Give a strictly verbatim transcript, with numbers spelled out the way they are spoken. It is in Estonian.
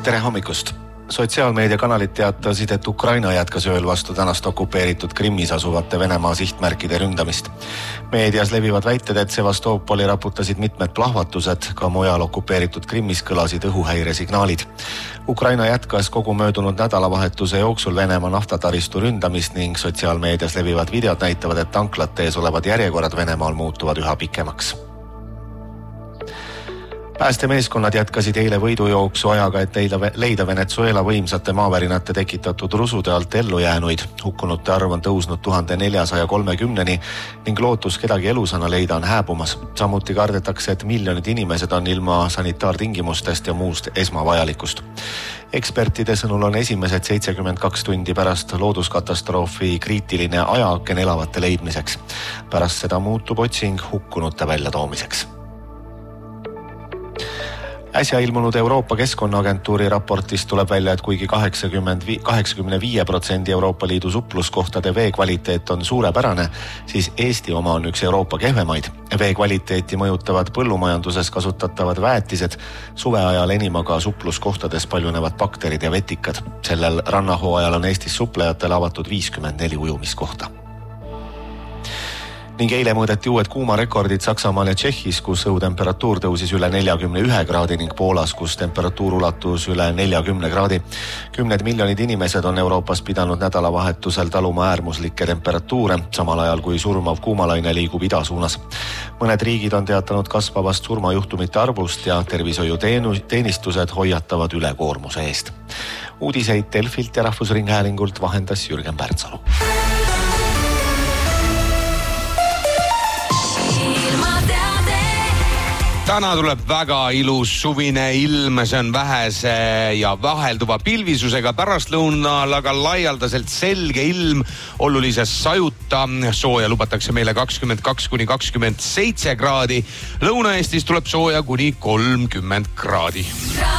Tere hommikust! Sotsiaalmeediakanalid teatasid, et Ukraina jätkas ööl vastu tänast okupeeritud Krimmis asuvate Venemaa sihtmärkide ründamist. Meedias levivad väited, et Sevastopoli raputasid mitmed plahvatused, ka mujal okupeeritud Krimmis kõlasid õhuhäiresignaalid. Ukraina jätkas kogu möödunud nädalavahetuse jooksul Venemaa naftataristu ründamist ning sotsiaalmeedias levivad videod näitavad, et tanklate ees olevad järjekorrad Venemaal muutuvad üha pikemaks. Päästemeeskonnad jätkasid eile võidujooksu ajaga, et leida Venezuela võimsate maavärinate tekitatud rusude alt ellu jäänuid. Hukkunute arv on tõusnud tuhat nelisada kolmekümneni ning lootus kedagi elusana leida on hääbumas. Samuti kardetakse, et miljonid inimesed on ilma sanitaartingimustest ja muust esmavajalikust. Ekspertide sõnul on esimesed seitsekümmend kaks tundi pärast looduskatastroofi kriitiline ajaaken elavate leidmiseks. Pärast seda muutub otsing hukkunute väljatoomiseks. Äsja ilmunud Euroopa Keskkonnaagentuuri raportist tuleb välja, et kuigi kaheksakümmend viis protsenti Euroopa Liidu supluskohtade vee kvaliteet on suurepärane, siis Eesti oma on üks Euroopa kehvemaid. Vee kvaliteeti mõjutavad põllumajanduses kasutatavad väetised, suveajal enimaga supluskohtades paljunevad bakterid ja vetikad. Sellel rannahooajal on Eestis suplejatel avatud viiskümmend neli ujumiskohta. Ning eile mõõdeti uued kuumarekordid Saksamaal ja Tšehhis, kus õhutemperatuur tõusis üle neljakümne ühe kraadi ning Poolas, kus temperatuur ulatus üle neljakümne kraadi. Kümned miljonid inimesed on Euroopas pidanud nädalavahetusel taluma äärmuslikke temperatuure, samal ajal kui surmav kuumalaine liigub idasuunas. Mõned riigid on teatanud kasvavast surmajuhtumite arvust ja tervishoiuteenistused hoiatavad ülekoormuse eest. Uudiseid Delfilt ja Rahvusringhäälingult vahendas Jürgen Pärtsalu. Täna tuleb väga ilus suvine ilm, see on vähese ja vahelduva pilvisusega pärastlõunal, aga laialdaselt selge ilm, olulise sajuta. Sooja lubatakse meile kakskümmend kaks kuni kakskümmend seitse kraadi. Lõuna-Eestis tuleb sooja kuni kolmkümmend kraadi.